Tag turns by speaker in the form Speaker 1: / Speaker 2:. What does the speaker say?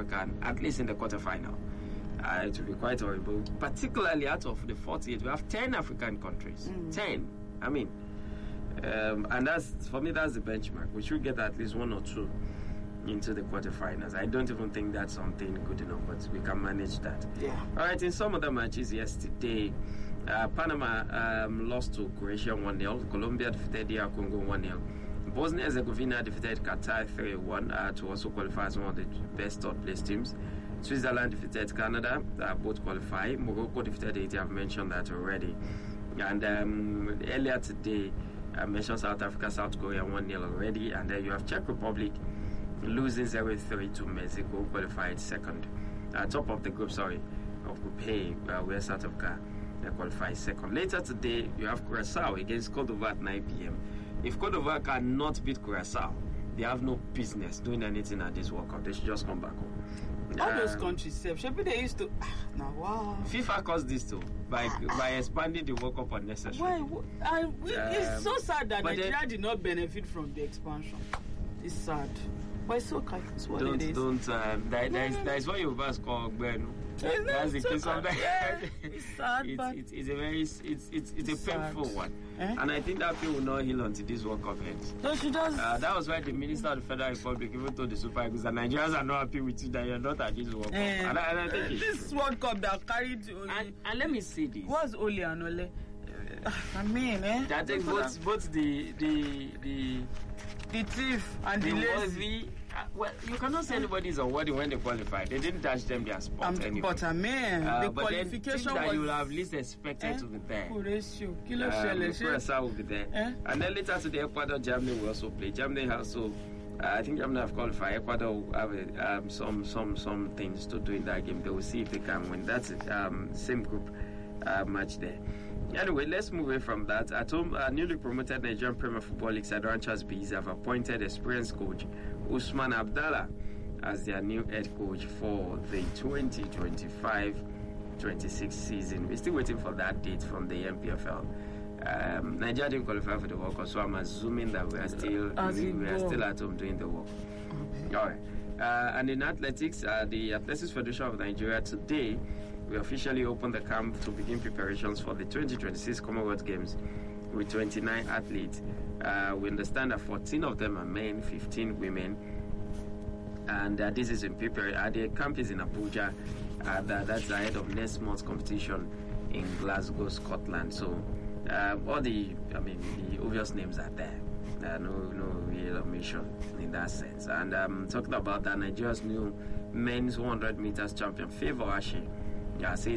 Speaker 1: African, at least in the quarterfinal. It will be quite horrible. Particularly out of the 48, we have 10 African countries. 10. I mean, and that's, for me, that's the benchmark. We should get at least 1 or 2 into the quarterfinals. I don't even think that's something good enough, but we can manage that.
Speaker 2: Yeah.
Speaker 1: All right, in some other matches yesterday, Panama lost to Croatia 1-0. Colombia defeated DR Congo 1-0. Bosnia-Herzegovina defeated Qatar 3-1 to also qualify as one of the best third-place teams. Switzerland defeated Canada, both qualify. Morocco defeated Haiti, I've mentioned that already. And earlier today, I mentioned South Africa, South Korea 1-0 already. And then you have Czech Republic losing 0-3 to Mexico, qualified second. Top of the group, of Group A, where South Africa qualified second. Later today, you have Curaçao against Cote d'Ivoire at 9 p.m. If Cote d'Ivoire cannot beat Curaçao, they have no business doing anything at this World Cup. They should just come back home.
Speaker 2: All those countries, maybe they used to. Now, wow.
Speaker 1: FIFA caused this too by expanding the World Cup unnecessarily.
Speaker 2: Why? It's so sad that Nigeria did not benefit from the expansion. It's sad. But it's okay. It's what it is.
Speaker 1: That is what you must call Gbenu. That's the case of that.
Speaker 2: It's sad,
Speaker 1: it's a very it's a painful one, and I think that pain will not heal until this World Cup ends.
Speaker 2: So she does.
Speaker 1: That was why the Minister of the Federal Republic even told the Super Eagles that Nigerians are not happy with you, that you're not at this World Cup. And I think
Speaker 2: this World Cup that carried.
Speaker 1: And let me say this.
Speaker 2: What's Ole and Ole? I mean,
Speaker 1: I think both the
Speaker 2: thief and the lazy.
Speaker 1: Well, you cannot say anybody is unworthy when they qualify. They didn't touch them their spot anyway.
Speaker 2: But the
Speaker 1: but
Speaker 2: qualification
Speaker 1: that
Speaker 2: was...
Speaker 1: you will have least expected to be there.
Speaker 2: Curaçao
Speaker 1: will be there. And then later today, Ecuador, Germany will also play. Germany also, I think Germany have qualified. Ecuador will have some things to do in that game. They will see if they can win. That's it. Same group match there. Anyway, let's move away from that. At home, newly promoted Nigerian Premier Football League side Ranchers Bees have appointed experienced coach Usman Abdallah as their new head coach for the 2025-26 season. We're still waiting for that date from the NPFL. Nigeria didn't qualify for the World Cup, so I'm assuming that we are still at home doing the work. All right. And in athletics, the Athletics Federation of Nigeria today we officially opened the camp to begin preparations for the 2026 Commonwealth Games with 29 athletes. We understand that 14 of them are men, 15 women, and this is in preparation. The camp is in Abuja. That's ahead of next month's competition in Glasgow, Scotland. So all the obvious names are there. No real omission in that sense. And talking about that, Nigeria's new men's 100 meters champion, Favour Ashe, say